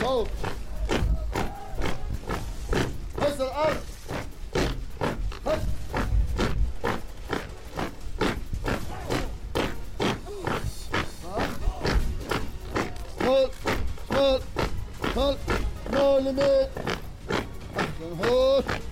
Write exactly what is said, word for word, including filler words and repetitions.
اهو. بص الارض. هش. شمال شمال شمال شمال يمين. احسن هوش.